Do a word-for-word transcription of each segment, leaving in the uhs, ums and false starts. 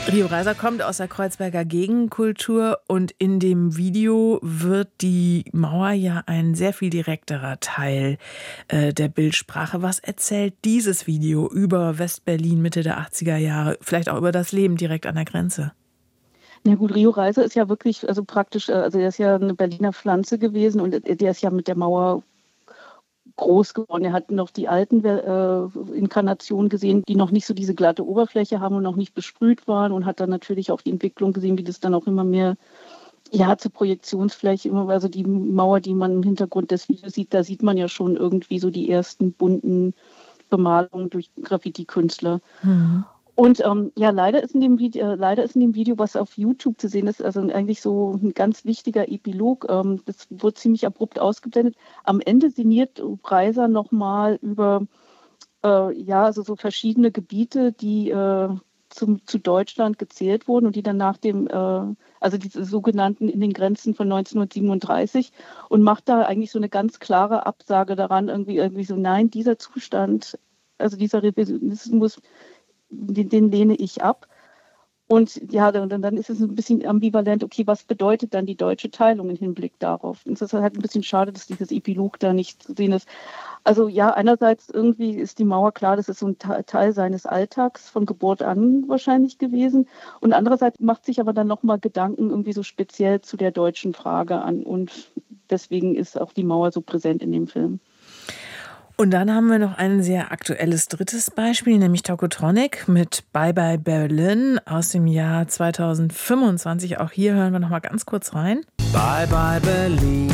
Rio Reiser kommt aus der Kreuzberger Gegenkultur und in dem Video wird die Mauer ja ein sehr viel direkterer Teil äh, der Bildsprache. Was erzählt dieses Video über Westberlin Mitte der achtziger Jahre, vielleicht auch über das Leben direkt an der Grenze? Na gut, Rio Reiser ist ja wirklich, also praktisch, also er ist ja eine Berliner Pflanze gewesen und der ist ja mit der Mauer groß geworden. Er hat noch die alten äh, Inkarnationen gesehen, die noch nicht so diese glatte Oberfläche haben und noch nicht besprüht waren und hat dann natürlich auch die Entwicklung gesehen, wie das dann auch immer mehr ja, zur Projektionsfläche, immer, also die Mauer, die man im Hintergrund des Videos sieht, da sieht man ja schon irgendwie so die ersten bunten Bemalungen durch Graffiti-Künstler. Mhm. Und ähm, ja, leider ist in dem Video, äh, leider ist in dem Video, was auf YouTube zu sehen ist, also eigentlich so ein ganz wichtiger Epilog. Ähm, das wird ziemlich abrupt ausgeblendet. Am Ende sinniert Reiser nochmal über äh, ja, also so verschiedene Gebiete, die äh, zum, zu Deutschland gezählt wurden und die dann nach dem, äh, also diese sogenannten in den Grenzen von neunzehnhundertsiebenunddreißig und macht da eigentlich so eine ganz klare Absage daran, irgendwie, irgendwie so, nein, dieser Zustand, also dieser Revisionismus, Den, den lehne ich ab. Und ja, dann, dann ist es ein bisschen ambivalent, okay, was bedeutet dann die deutsche Teilung im Hinblick darauf? Und es ist halt ein bisschen schade, dass dieses Epilog da nicht zu sehen ist. Also ja, einerseits irgendwie ist die Mauer klar, das ist so ein Teil seines Alltags von Geburt an wahrscheinlich gewesen. Und andererseits macht sich aber dann nochmal Gedanken irgendwie so speziell zu der deutschen Frage an. Und deswegen ist auch die Mauer so präsent in dem Film. Und dann haben wir noch ein sehr aktuelles drittes Beispiel, nämlich Tokotronic mit Bye Bye Berlin aus dem Jahr zweitausendfünfundzwanzig. Auch hier hören wir noch mal ganz kurz rein. Bye Bye Berlin,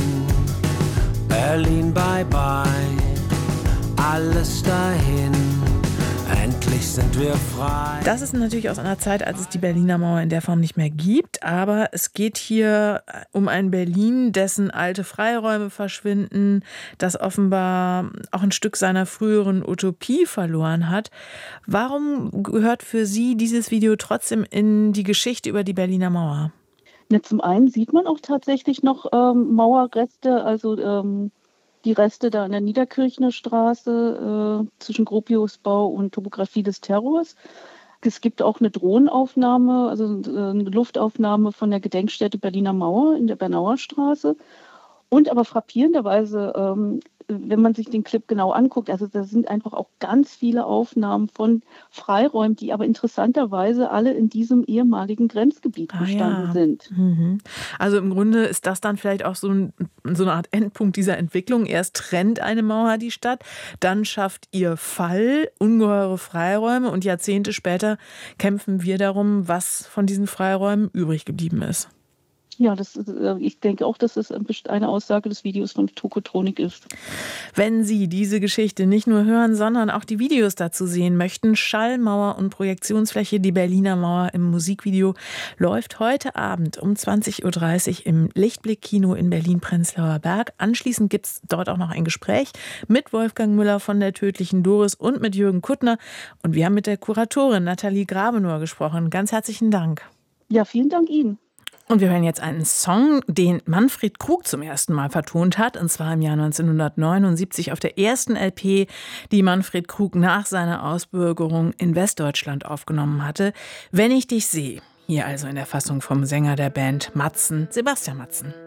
Berlin bye bye, alles dahin, endlich sind wir frei. Das ist natürlich aus einer Zeit, als es die Berliner Mauer in der Form nicht mehr gibt, aber es geht hier um ein Berlin, dessen alte Freiräume verschwinden, das offenbar auch ein Stück seiner früheren Utopie verloren hat. Warum gehört für Sie dieses Video trotzdem in die Geschichte über die Berliner Mauer? Ja, zum einen sieht man auch tatsächlich noch ähm, Mauerreste, also ähm die Reste da an der Niederkirchner Straße äh, zwischen Gropiusbau und Topographie des Terrors. Es gibt auch eine Drohnenaufnahme, also äh, eine Luftaufnahme von der Gedenkstätte Berliner Mauer in der Bernauer Straße. Und aber frappierenderweise, ähm, wenn man sich den Clip genau anguckt, also da sind einfach auch ganz viele Aufnahmen von Freiräumen, die aber interessanterweise alle in diesem ehemaligen Grenzgebiet ah, entstanden ja. sind. Mhm. Also im Grunde ist das dann vielleicht auch so, ein, so eine Art Endpunkt dieser Entwicklung. Erst trennt eine Mauer die Stadt, dann schafft ihr Fall ungeheure Freiräume und Jahrzehnte später kämpfen wir darum, was von diesen Freiräumen übrig geblieben ist. Ja, das, ich denke auch, dass es eine Aussage des Videos von Tokotronic ist. Wenn Sie diese Geschichte nicht nur hören, sondern auch die Videos dazu sehen möchten, Schallmauer und Projektionsfläche, die Berliner Mauer im Musikvideo, läuft heute Abend um zwanzig Uhr dreißig im Lichtblick-Kino in Berlin-Prenzlauer Berg. Anschließend gibt es dort auch noch ein Gespräch mit Wolfgang Müller von der Tödlichen Doris und mit Jürgen Kuttner. Und wir haben mit der Kuratorin Nathalie Grabenauer gesprochen. Ganz herzlichen Dank. Ja, vielen Dank Ihnen. Und wir hören jetzt einen Song, den Manfred Krug zum ersten Mal vertont hat, und zwar im Jahr neunzehnhundertneunundsiebzig auf der ersten L P, die Manfred Krug nach seiner Ausbürgerung in Westdeutschland aufgenommen hatte. Wenn ich dich sehe. Hier also in der Fassung vom Sänger der Band Matzen, Sebastian Matzen.